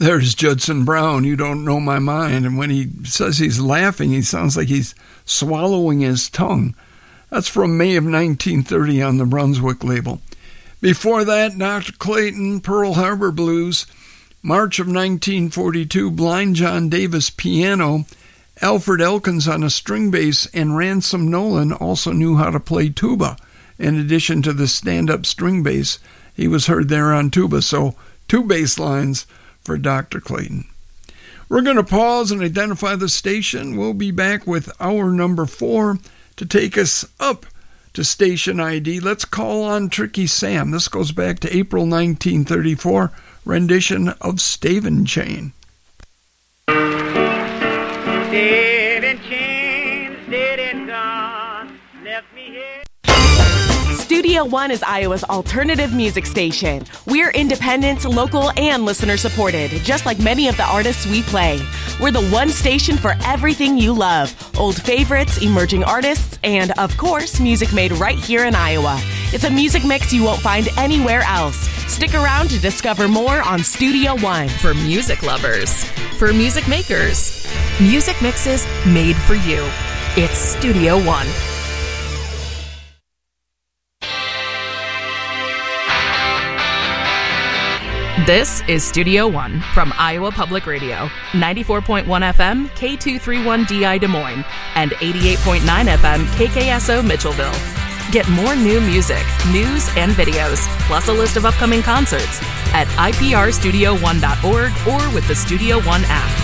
There's Judson Brown, You Don't Know My Mind. And when he says he's laughing, he sounds like he's swallowing his tongue. That's from May of 1930 on the Brunswick label. Before that, Dr. Clayton, Pearl Harbor Blues. March of 1942, Blind John Davis, piano. Alfred Elkins on a string bass, and Ransom Nolan also knew how to play tuba. In addition to the stand-up string bass, he was heard there on tuba. So 2 bass lines for Dr. Clayton. We're going to pause and identify the station. We'll be back with hour number 4 to take us up to station ID. Let's call on Tricky Sam. This goes back to April 1934, rendition of Stavin' Chain. Stavin' Chain, stayed gone, left me here. Studio One is Iowa's alternative music station. We're independent, local, and listener-supported, just like many of the artists we play. We're the one station for everything you love. Old favorites, emerging artists, and, of course, music made right here in Iowa. It's a music mix you won't find anywhere else. Stick around to discover more on Studio One. For music lovers, for music makers, music mixes made for you. It's Studio One. This is Studio One from Iowa Public Radio, 94.1 FM, K231DI Des Moines, and 88.9 FM, KKSO Mitchellville. Get more new music, news, and videos, plus a list of upcoming concerts at iprstudio1.org or with the Studio One app.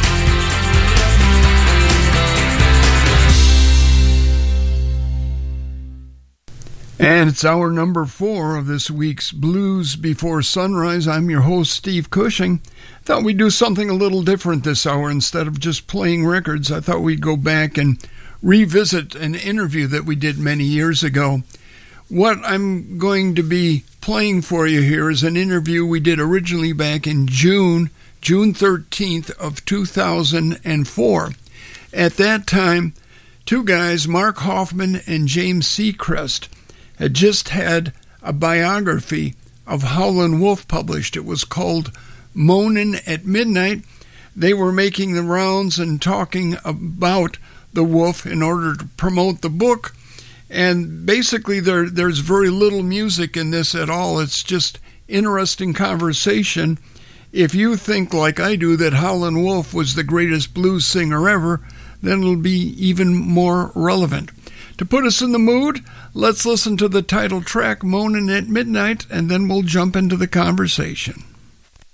And it's hour number 4 of this week's Blues Before Sunrise. I'm your host, Steve Cushing. Thought we'd do something a little different this hour. Instead of just playing records, I thought we'd go back and revisit an interview that we did many years ago. What I'm going to be playing for you here is an interview we did originally back in June 13th of 2004. At that time, 2 guys, Mark Hoffman and James Seacrest, had just had a biography of Howlin' Wolf published. It was called Moanin' at Midnight. They were making the rounds and talking about the Wolf in order to promote the book. And basically there's very little music in this at all. It's just interesting conversation. If you think, like I do, that Howlin' Wolf was the greatest blues singer ever, then it'll be even more relevant. To put us in the mood, let's listen to the title track, Moanin' at Midnight, and then we'll jump into the conversation.